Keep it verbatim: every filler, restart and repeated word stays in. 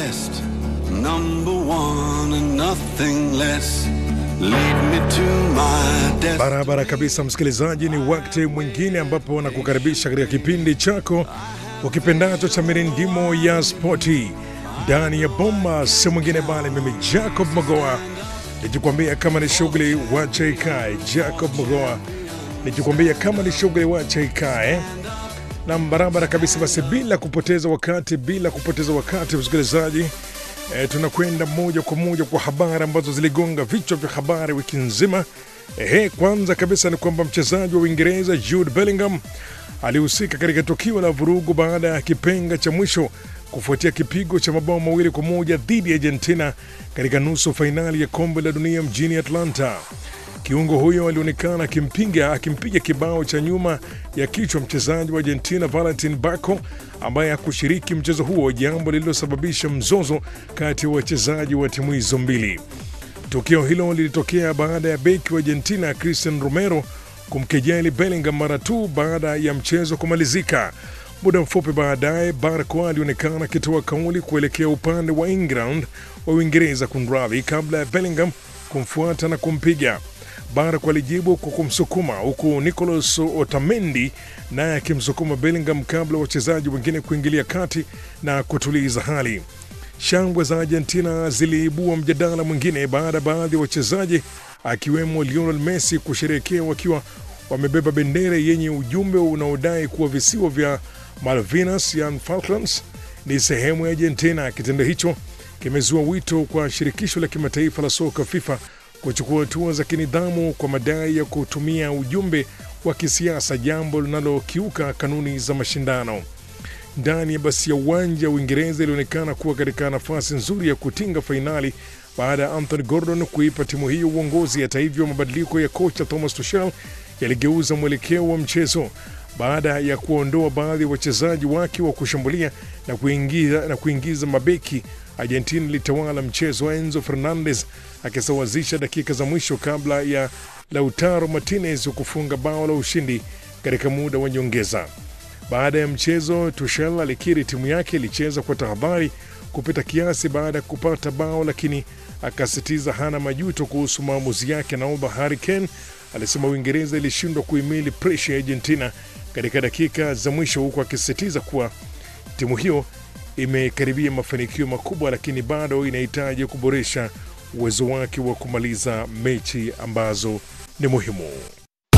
best, number one and nothing less. Lead me to my death. Barabara kabisa msikilizaji, ni wakati mwingine ambapo nakukaribisha katika kipindi chako ukipendacho cha mirindimo ya spoti ndani ya bomba, si mwingine bali mimi Jacob Magoa, nikikwambia kama ni shughuli wacha ikae. Jacob Magoa nikikwambia kama ni shughuli wacha ikae. Na barabara kabisa, basi bila kupoteza wakati bila kupoteza wakati msikilizaji, E, tunakwenda moja kwa moja kwa habari ambazo ziligonga vichwa vya habari wiki nzima. E, kwanza kabisa ni kwamba mchezaji wa Uingereza Jude Bellingham alihusika katika tukio la vurugu baada ya kipenga cha mwisho kufuatia kipigo cha mabao mawili kwa moja dhidi ya Argentina katika nusu fainali ya kombe la dunia mjini Atlanta. Kiungo huyo alionekana akimpiga akimpiga kibao cha nyuma ya kichwa mchezaji wa Argentina Valentin Bako ambaye hakushiriki mchezo huo, jambo lililosababisha mzozo kati ya wachezaji wa timu hizo mbili. Tukio hilo lilitokea baada ya beki wa Argentina Christian Romero kumkejeli Bellingham mara tu baada ya mchezo kumalizika. Muda mfupi baadaye, Barco alionekana akitoa kauli kuelekea upande wa England wa Uingereza kunradhi, kabla ya Bellingham kumfuata na kumpiga. Barco alijibu kwa kumsukuma, huku Nicolas Otamendi naye akimsukuma Bellingham kabla wachezaji wengine kuingilia kati na kutuliza hali. Shangwe za Argentina ziliibua mjadala mwingine baada baadhi ya wachezaji akiwemo Lionel Messi kusherehekea wakiwa wamebeba bendera yenye ujumbe unaodai kuwa visiwa vya Malvinas yani Falklands ni sehemu ya Argentina. Kitendo hicho kimezua wito kwa shirikisho la kimataifa la soka FIFA kuchukua hatua za kinidhamu kwa madai ya kutumia ujumbe wa kisiasa, jambo linalokiuka kanuni za mashindano. Ndani ya basi ya uwanja, Uingereza ilionekana kuwa katika nafasi nzuri ya kutinga fainali baada ya Anthony Gordon kuipa timu hiyo uongozi. Hata hivyo, mabadiliko ya kocha Thomas Tuchel yaligeuza mwelekeo wa mchezo baada ya kuondoa baadhi ya wachezaji wake wa kushambulia na kuingiza, na kuingiza mabeki. Argentina ilitawala mchezo, Enzo Fernandez akisawazisha dakika za mwisho kabla ya Lautaro Martinez kufunga bao la ushindi katika muda wa nyongeza. Baada ya mchezo, Tuchel alikiri timu yake ilicheza kwa tahadhari kupita kiasi baada ya kupata bao, lakini akasitiza hana majuto kuhusu maamuzi yake. Naomba Harry Kane alisema Uingereza ilishindwa kuhimili pressure ya Argentina katika dakika za mwisho, huku akisisitiza kuwa timu hiyo imekaribia mafanikio makubwa, lakini bado inahitaji kuboresha uwezo wake wa kumaliza mechi ambazo ni muhimu.